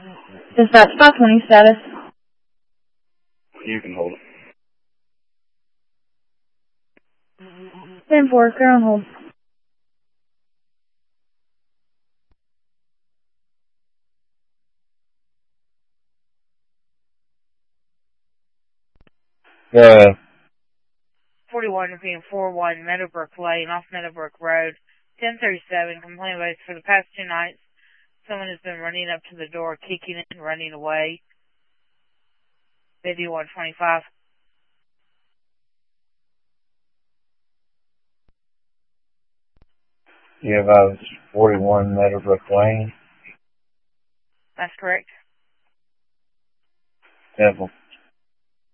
Dispatch 520 status. You can hold it. 10-4, clear on hold. Go ahead. 41 being 41 Meadowbrook Lane off Meadowbrook Road. 1037, complaint raised for the past 2 nights. Someone has been running up to the door, kicking it and running away. 5125. You have 41 Meadowbrook Lane. That's correct. Temple.